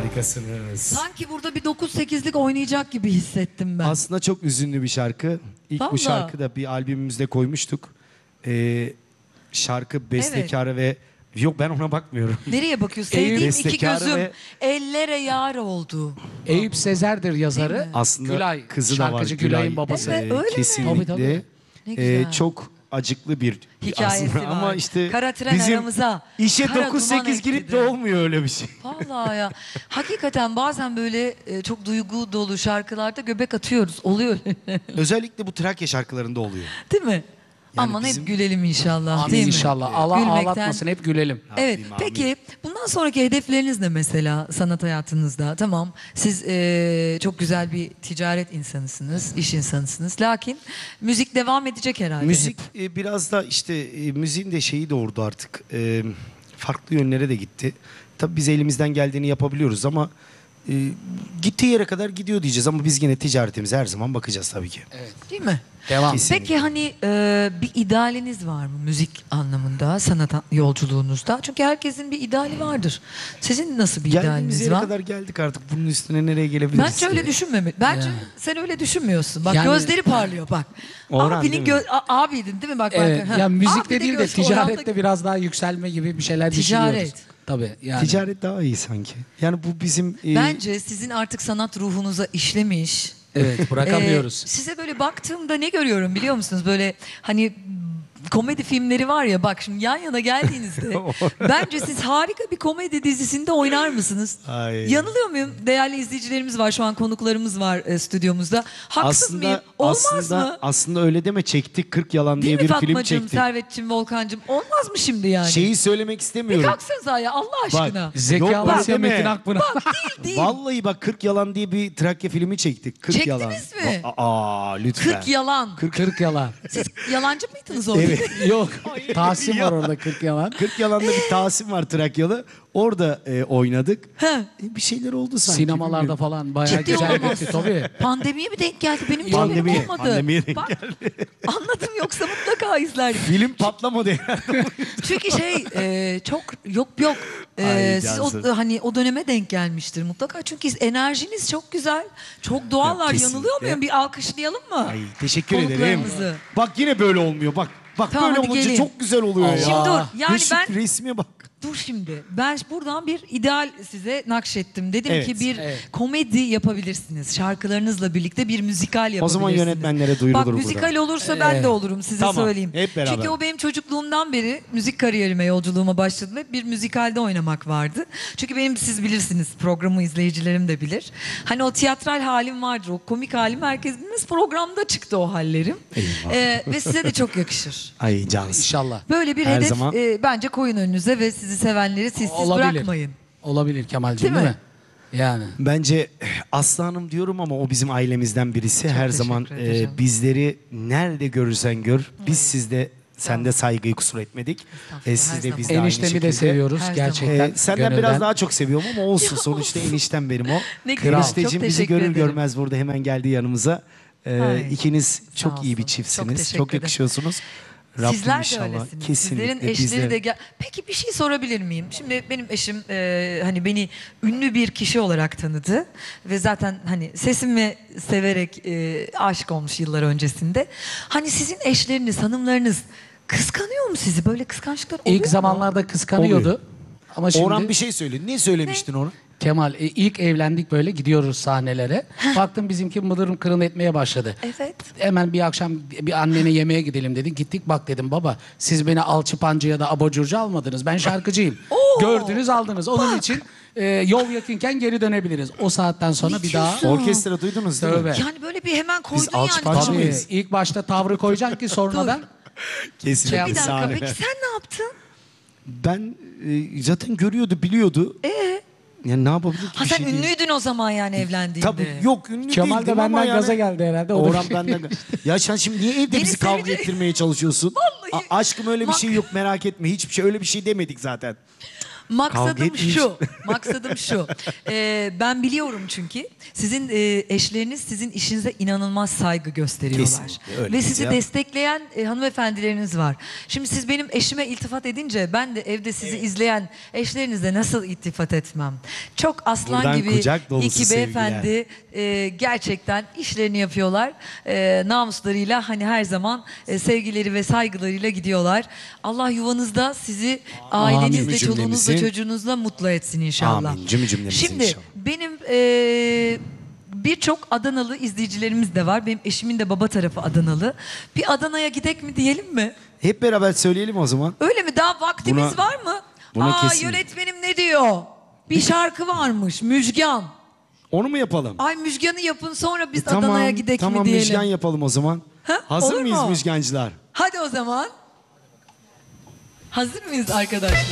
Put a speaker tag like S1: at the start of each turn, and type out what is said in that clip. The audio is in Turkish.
S1: Harikasınız.
S2: Sanki burada bir 9-8'lik oynayacak gibi hissettim ben.
S1: Aslında çok üzünlü bir şarkı. İlk bu
S2: Vallahi.
S1: şarkı da bir albümümüzde koymuştuk. Şarkı bestekarı ve... Yok, ben ona bakmıyorum.
S2: Nereye bakıyorsun? Sevdiğim iki
S1: Bestekarı
S2: gözüm
S1: ve-
S2: ellere yar oldu.
S3: Eyüp Sezer'dir yazarı.
S1: Aslında
S3: Gülay,
S1: kızı da var.
S3: şarkıcı Gülay'ın babası.
S2: Evet, öyle mi?
S1: Kesinlikle.
S3: Tabii.
S2: Ne güzel.
S1: Çok acıklı bir
S2: Hikayesi
S1: aslında
S2: var.
S1: ama işte
S2: Kara tren
S1: bizim
S2: aramıza,
S1: işe
S2: kara
S1: 9-8 girip de
S2: duman
S1: olmuyor öyle bir şey.
S2: Vallahi ya. Hakikaten bazen böyle çok duygu dolu şarkılarda göbek atıyoruz. Oluyor.
S1: Özellikle bu Trakya şarkılarında oluyor.
S2: Değil mi?
S1: Yani
S2: Aman
S1: bizim-
S2: hep gülelim inşallah.
S3: Amin
S2: değil mi?
S3: inşallah. Allah
S2: Gülmekten-
S3: ağlatmasın, hep gülelim.
S2: Evet.
S1: Amin,
S2: Peki bundan sonraki hedefleriniz ne mesela sanat hayatınızda? Tamam, siz çok güzel bir ticaret insanısınız, iş insanısınız. Lakin müzik devam edecek herhalde.
S1: Müzik
S2: hep.
S1: biraz da işte müziğin de şeyi doğurdu artık. Farklı yönlere de gitti. Tabii biz elimizden geldiğini yapabiliyoruz ama gittiği yere kadar gidiyor diyeceğiz ama biz yine ticaretimize her zaman bakacağız tabii ki.
S2: Değil mi?
S3: Devam.
S1: Kesin.
S2: Peki hani bir idealiniz var mı müzik anlamında, sanat yolculuğunuzda? Çünkü herkesin bir ideali vardır. Sizin nasıl bir
S1: Geldiğimiz
S2: idealiniz
S1: yere
S2: var?
S1: kadar geldik artık. Bunun üstüne nereye gelebiliriz?
S2: Bence öyle düşünmeme. Bence
S3: Yani.
S2: sen öyle düşünmüyorsun. Bak
S3: Yani-
S2: gözleri parlıyor bak.
S1: Orhan değil mi?
S2: Abiydin değil mi? Bak
S3: Evet,
S2: bak.
S3: ya
S2: Abi
S3: müzikte değil de
S2: göz-
S3: ticarette
S2: Orhan'da-
S3: biraz daha yükselme gibi bir şeyler
S2: Ticaret.
S3: düşünüyoruz. Tabii yani.
S1: Ticaret daha iyi sanki. Yani bu bizim...
S2: Bence sizin artık sanat ruhunuza işlemiş.
S3: Evet, bırakamıyoruz.
S2: Size böyle baktığımda ne görüyorum biliyor musunuz? Böyle hani komedi filmleri var ya, bak şimdi yan yana geldiğinizde bence siz harika bir komedi dizisinde oynar mısınız?
S1: Ay.
S2: Yanılıyor muyum? Değerli izleyicilerimiz var, şu an konuklarımız var stüdyomuzda. Haksız mıyım? Olmaz mı?
S1: Aslında öyle deme, çektik 40 yalan
S2: Değil
S1: diye
S2: mi
S1: bir film
S2: Fatmacığım,
S1: çektik.
S2: Servetçim, Volkancığım? Olmaz mı şimdi yani?
S1: Şeyi söylemek
S2: Bir
S1: istemiyorum.
S2: kalksanıza ya Allah aşkına.
S3: Zeki
S1: Yok,
S3: Alasya,
S1: deme.
S3: Metin Akpınar.
S2: Değil.
S1: Vallahi bak 40 yalan diye bir Trakya filmi çektik. 40
S2: Çektiniz
S1: yalan.
S2: mi?
S1: Aa lütfen.
S2: 40 yalan.
S3: 40 yalan.
S2: Siz yalancı mıydınız orada?
S1: Evet.
S3: Yok. Tahsin var orada 40 yalan.
S1: 40 yalanda bir Tahsin var Trakyalı. Orada oynadık.
S2: He.
S1: Bir şeyler oldu sanki.
S3: Sinemalarda
S1: bilmiyorum.
S3: falan bayağı
S2: Ciddi
S3: güzel
S2: olamazsın.
S3: gitti tabii.
S2: Pandemiye mi denk geldi? Benim hiç
S1: Pandemiye,
S2: haberim olmadı.
S1: pandemiye denk
S2: Bak, anladım, yoksa mutlaka izlerdim.
S1: Film patlamadı herhalde.
S2: Çünkü çok yok
S1: Ay,
S2: siz
S1: cansın.
S2: hani o döneme denk gelmiştir mutlaka. Çünkü enerjiniz çok güzel. Çok doğallar.
S1: Kesinlikle.
S2: Yanılıyor muyum? Bir alkışlayalım mı?
S1: Ay teşekkür ederim.
S2: Konuklarımızı.
S1: Bak yine böyle olmuyor. Bak
S2: Tamam,
S1: böyle
S2: hadi
S1: olunca
S2: gelin.
S1: çok güzel oluyor ya.
S2: Şimdi dur. Yani
S1: Ve şu
S2: ben
S1: resme bak.
S2: Dur şimdi. Ben buradan bir ideal size nakşettim. Dedim
S1: Evet,
S2: ki bir
S3: evet.
S2: komedi yapabilirsiniz. Şarkılarınızla birlikte bir müzikal yapabilirsiniz.
S1: O zaman yönetmenlere duyurulur
S2: Bak
S1: burada.
S2: müzikal olursa ben de olurum, size
S1: Tamam,
S2: söyleyeyim.
S1: hep beraber.
S2: Çünkü o benim çocukluğumdan beri müzik kariyerime, yolculuğuma başladım. Hep bir müzikalde oynamak vardı. Çünkü benim, siz bilirsiniz, programı izleyicilerim de bilir. Hani o tiyatral halim vardır, o komik halim herkes bilmez. Programda çıktı o hallerim. Ve size de çok yakışır.
S1: Ay cansın.
S3: İnşallah.
S2: Böyle bir
S1: Her
S2: hedef
S1: zaman.
S2: bence koyun önünüze ve sizi sevenleri sizsiz bırakmayın.
S3: Olabilir Kemal'cim,
S2: Değil
S3: değil
S2: mi?
S3: mi? Yani.
S1: Bence Aslı Hanım diyorum ama o bizim ailemizden birisi. Her
S2: teşekkür
S1: zaman
S2: edeceğim.
S1: bizleri nerede görürsen gör. Biz sizde, sende saygıyı kusur etmedik.
S2: Estağfurullah, her
S1: Siz de
S2: zaman.
S1: biz de aynı
S3: Eniştemi
S1: şekilde.
S3: de seviyoruz
S2: Her
S3: gerçekten.
S1: Senden
S3: gönülden.
S1: biraz daha çok seviyorum ama olsun. Sonuçta eniştem benim o.
S2: Ne güzel,
S1: Enişteciğim
S2: çok
S1: bizi
S2: teşekkür
S1: görür
S2: ederim.
S1: görmez burada hemen geldi yanımıza.
S2: Ay,
S1: İkiniz
S2: sağ
S1: çok iyi bir
S2: olsun. Çok
S1: çiftsiniz.
S2: teşekkür
S1: Çok
S2: ederim.
S1: yakışıyorsunuz. Rabbim
S2: Sizler de
S1: inşallah.
S2: öylesiniz.
S1: Kesinlikle.
S2: Sizlerin
S1: biz
S2: eşleri de gel. Peki bir şey sorabilir miyim? Şimdi benim eşim hani beni ünlü bir kişi olarak tanıdı ve zaten hani sesimi severek aşık olmuş yıllar öncesinde. Hani sizin eşleriniz, hanımlarınız kıskanıyor mu sizi? Böyle kıskançlıklar oluyor
S3: İlk
S2: mu?
S3: zamanlarda kıskanıyordu.
S1: Oluyor.
S3: Ama şimdi
S1: Orhan bir şey söyle. Ne söylemiştin onu?
S3: Kemal ilk evlendik, böyle gidiyoruz sahnelere. Baktım bizimki mıdırım kırın etmeye başladı.
S2: Evet.
S3: Hemen bir akşam bir annene yemeğe gidelim dedi. Gittik, bak dedim baba siz beni alçıpancı ya da abajurcu almadınız. Ben şarkıcıyım.
S2: Oo,
S3: Gördünüz aldınız. Onun için yol yakınken geri dönebiliriz. O saatten sonra
S2: Ne
S3: bir daha...
S2: diyorsun?
S1: Orkestra duydunuz değil mi?
S3: Tövbe.
S2: Yani böyle bir hemen koydun yani.
S1: alçıpancı
S2: Tamam.
S3: Tabii
S1: mıyız?
S3: ilk başta tavrı koyacaksın ki sonradan...
S1: Kesinlikle
S3: Bir
S2: Bir dakika,
S1: sahne.
S2: peki sen ne yaptın?
S1: Ben zaten görüyordu, biliyordu. Yani ne yapabilir ki?
S2: Ha
S1: bir
S2: sen
S1: şey değil.
S2: ünlüydün o zaman yani evlendiğinde.
S1: Tabii yok ünlü
S3: Kemal
S1: değildim
S3: de
S1: ama
S3: benden
S1: yani.
S3: gaza geldi herhalde. O da
S1: Orhan
S3: bir şey
S1: benden. Ya sen şimdi niye evde
S2: Beni
S1: bizi kavga
S2: sevecek.
S1: ettirmeye çalışıyorsun?
S2: Vallahi.
S1: Aşkım öyle bir
S2: Bak.
S1: şey yok, merak etme. Hiçbir şey, öyle bir şey demedik zaten.
S2: Maksadım
S1: etmiş.
S2: şu. Maksadım şu. Ben biliyorum çünkü sizin eşleriniz sizin işinize inanılmaz saygı gösteriyorlar.
S1: Kesinlikle öyle
S2: Ve sizi
S1: ya.
S2: destekleyen hanımefendileriniz var. Şimdi siz benim eşime iltifat edince ben de evde sizi izleyen eşlerinize nasıl iltifat etmem? Çok aslan
S1: Buradan
S2: gibi
S1: kucak dolusu
S2: iki
S1: sevgiler.
S2: beyefendi gerçekten işlerini yapıyorlar. Namuslarıyla hani her zaman sevgileri ve saygılarıyla gidiyorlar. Allah yuvanızda sizi ailenizle,
S1: Amin.
S2: çoluğunuzla,
S1: Cümlemizin.
S2: çocuğunuzla mutlu etsin inşallah.
S1: Amin. Cümlemizin
S2: Şimdi
S1: inşallah.
S2: benim birçok Adanalı izleyicilerimiz de var. Benim eşimin de baba tarafı Adanalı. Bir Adana'ya gidek mi diyelim mi?
S1: Hep beraber söyleyelim o zaman.
S2: Öyle mi? Daha vaktimiz
S1: Buna-
S2: var mı?
S1: buna kesin.
S2: Yönetmenim ne diyor? Bir şarkı varmış. Müjgan.
S1: Onu mu yapalım?
S2: Ay Müjgan'ı yapın sonra biz
S1: Tamam,
S2: Adana'ya gidek mi
S1: tamam,
S2: diyelim.
S1: Müjgan yapalım o zaman.
S2: Ha,
S1: Hazır
S2: olur
S1: mıyız
S2: mu?
S1: Müjgancılar?
S2: Hadi o zaman. Hazır mıyız arkadaşlar?